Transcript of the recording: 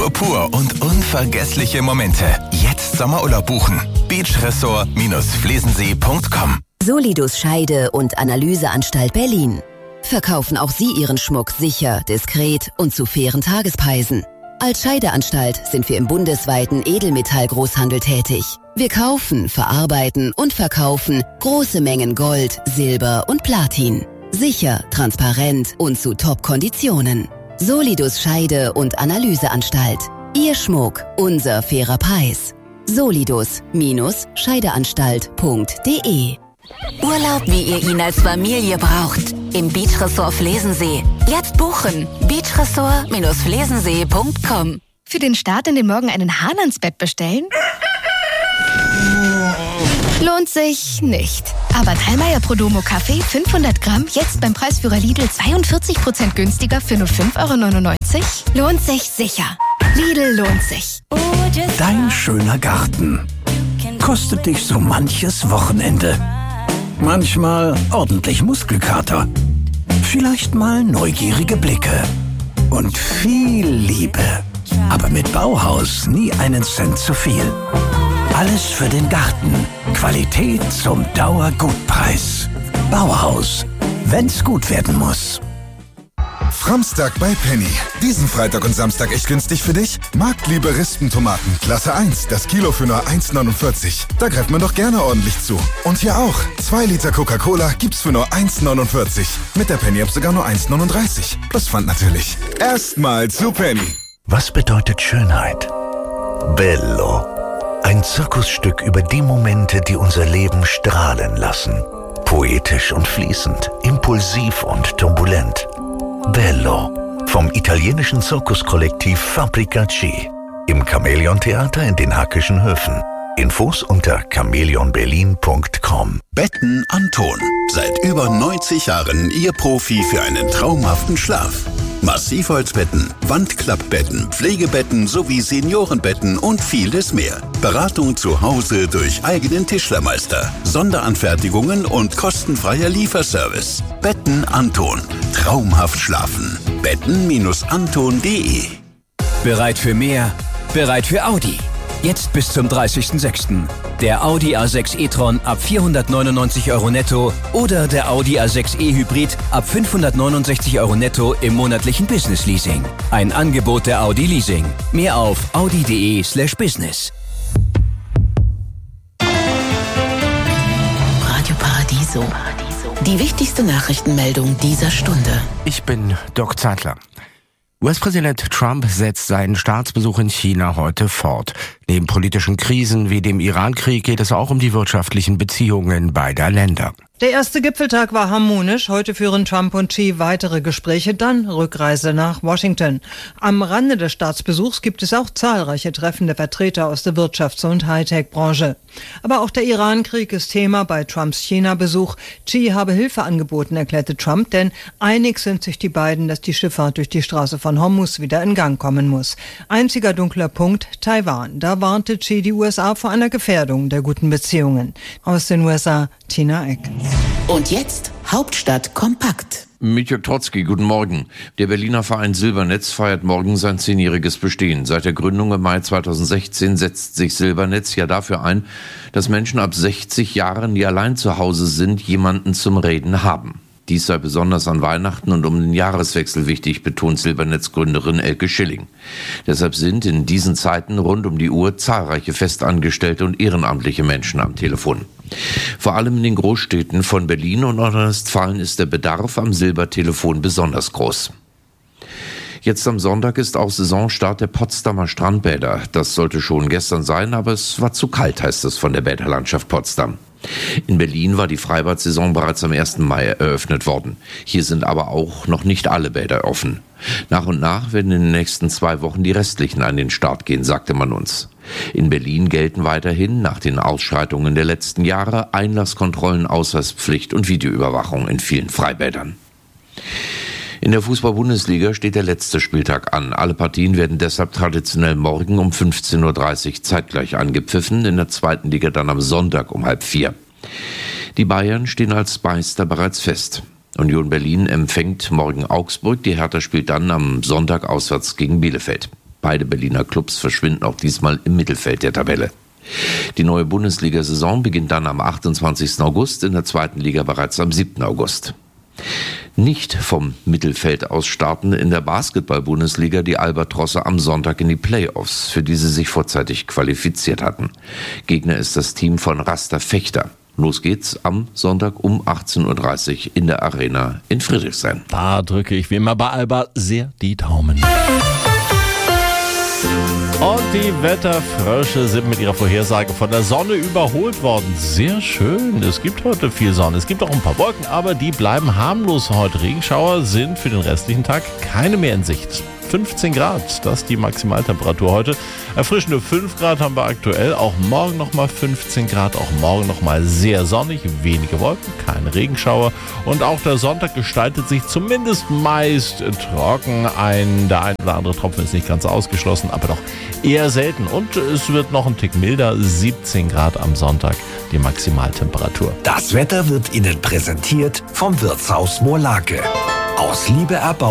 Natur pur und unvergessliche Momente. Jetzt Sommerurlaub buchen. Beachresort-flesensee.com. Solidus Scheide- und Analyseanstalt Berlin. Verkaufen auch Sie Ihren Schmuck sicher, diskret und zu fairen Tagespreisen. Als Scheideanstalt sind wir im bundesweiten Edelmetallgroßhandel tätig. Wir kaufen, verarbeiten und verkaufen große Mengen Gold, Silber und Platin. Sicher, transparent und zu Top-Konditionen. Solidus Scheide- und Analyseanstalt. Ihr Schmuck, unser fairer Preis. Solidus-Scheideanstalt.de. Urlaub, wie ihr ihn als Familie braucht. Im Beachresort Flesensee. Jetzt buchen. Beachresort-flesensee.com. Für den Start in den Morgen einen Hahn ans Bett bestellen? Lohnt sich nicht. Aber Thalmeier Prodomo Kaffee 500 Gramm jetzt beim Preisführer Lidl 42% günstiger für nur 5,99 €? Lohnt sich sicher. Lidl lohnt sich. Dein schöner Garten kostet dich so manches Wochenende. Manchmal ordentlich Muskelkater. Vielleicht mal neugierige Blicke. Und viel Liebe. Aber mit Bauhaus nie einen Cent zu viel. Alles für den Garten. Qualität zum Dauergutpreis. Bauhaus. Wenn's gut werden muss. Framstag bei Penny. Diesen Freitag und Samstag echt günstig für dich? Marktliebe Rispentomaten, Klasse 1, das Kilo für nur 1,49. Da greift man doch gerne ordentlich zu. Und hier auch. 2 Liter Coca-Cola gibt's für nur 1,49. Mit der Penny-App sogar nur 1,39. Plus Pfand natürlich. Erstmal zu Penny. Was bedeutet Schönheit? Bello. Ein Zirkusstück über die Momente, die unser Leben strahlen lassen. Poetisch und fließend, impulsiv und turbulent. Bello. Vom italienischen Zirkuskollektiv Fabrica-C. Im Chamäleon-Theater in den Hackischen Höfen. Infos unter chamäleonberlin.com. Betten Anton. Seit über 90 Jahren Ihr Profi für einen traumhaften Schlaf. Massivholzbetten, Wandklappbetten, Pflegebetten sowie Seniorenbetten und vieles mehr. Beratung zu Hause durch eigenen Tischlermeister, Sonderanfertigungen und kostenfreier Lieferservice. Betten Anton. Traumhaft schlafen. Betten-anton.de. Bereit für mehr? Bereit für Audi. Jetzt bis zum 30.06. Der Audi A6 e-tron ab 499 € netto oder der Audi A6 e-Hybrid ab 569 € netto im monatlichen Business-Leasing. Ein Angebot der Audi Leasing. Mehr auf audi.de/business. Radio Paradiso. Die wichtigste Nachrichtenmeldung dieser Stunde. Ich bin Doc Zeitler. US-Präsident Trump setzt seinen Staatsbesuch in China heute fort. Neben politischen Krisen wie dem Iran-Krieg geht es auch um die wirtschaftlichen Beziehungen beider Länder. Der erste Gipfeltag war harmonisch. Heute führen Trump und Xi weitere Gespräche, dann Rückreise nach Washington. Am Rande des Staatsbesuchs gibt es auch zahlreiche Treffen der Vertreter aus der Wirtschafts- und Hightech-Branche. Aber auch der Iran-Krieg ist Thema bei Trumps China-Besuch. Xi habe Hilfe angeboten, erklärte Trump, denn einig sind sich die beiden, dass die Schifffahrt durch die Straße von Hormuz wieder in Gang kommen muss. Einziger dunkler Punkt, Taiwan. Da warnte Xi die USA vor einer Gefährdung der guten Beziehungen. Aus den USA, Tina Eck. Und jetzt Hauptstadt kompakt. Mit Jörg Trotzki, guten Morgen. Der Berliner Verein Silbernetz feiert morgen sein 10-jähriges Bestehen. Seit der Gründung im Mai 2016 setzt sich Silbernetz ja dafür ein, dass Menschen ab 60 Jahren, die allein zu Hause sind, jemanden zum Reden haben. Dies sei besonders an Weihnachten und um den Jahreswechsel wichtig, betont Silbernetz-Gründerin Elke Schilling. Deshalb sind in diesen Zeiten rund um die Uhr zahlreiche festangestellte und ehrenamtliche Menschen am Telefon. Vor allem in den Großstädten von Berlin und Nordrhein-Westfalen ist der Bedarf am Silbertelefon besonders groß. Jetzt am Sonntag ist auch Saisonstart der Potsdamer Strandbäder. Das sollte schon gestern sein, aber es war zu kalt, heißt es von der Bäderlandschaft Potsdam. In Berlin war die Freibad-Saison bereits am 1. Mai eröffnet worden. Hier sind aber auch noch nicht alle Bäder offen. Nach und nach werden in den nächsten 2 Wochen die restlichen an den Start gehen, sagte man uns. In Berlin gelten weiterhin nach den Ausschreitungen der letzten Jahre Einlasskontrollen, Ausweispflicht und Videoüberwachung in vielen Freibädern. In der Fußball-Bundesliga steht der letzte Spieltag an. Alle Partien werden deshalb traditionell morgen um 15:30 Uhr zeitgleich angepfiffen, in der zweiten Liga dann am Sonntag um 3:30. Die Bayern stehen als Meister bereits fest. Union Berlin empfängt morgen Augsburg, die Hertha spielt dann am Sonntag auswärts gegen Bielefeld. Beide Berliner Clubs verschwinden auch diesmal im Mittelfeld der Tabelle. Die neue Bundesliga-Saison beginnt dann am 28. August, in der zweiten Liga bereits am 7. August. Nicht vom Mittelfeld aus starten in der Basketball-Bundesliga die Albatrosse am Sonntag in die Playoffs, für die sie sich vorzeitig qualifiziert hatten. Gegner ist das Team von Raster Fechter. Los geht's am Sonntag um 18.30 Uhr in der Arena in Friedrichshain. Da drücke ich wie immer bei Alba sehr die Daumen. Und die Wetterfrösche sind mit ihrer Vorhersage von der Sonne überholt worden. Sehr schön. Es gibt heute viel Sonne. Es gibt auch ein paar Wolken, aber die bleiben harmlos heute. Regenschauer sind für den restlichen Tag keine mehr in Sicht. 15 Grad, das ist die Maximaltemperatur heute. Erfrischende 5 Grad haben wir aktuell. Auch morgen nochmal 15 Grad. Auch morgen nochmal sehr sonnig. Wenige Wolken, keine Regenschauer. Und auch der Sonntag gestaltet sich zumindest meist trocken. Der ein oder andere Tropfen ist nicht ganz ausgeschlossen, aber doch eher selten. Und es wird noch ein Tick milder. 17 Grad am Sonntag, die Maximaltemperatur. Das Wetter wird Ihnen präsentiert vom Wirtshaus Moorlake. Aus Liebe erbaut.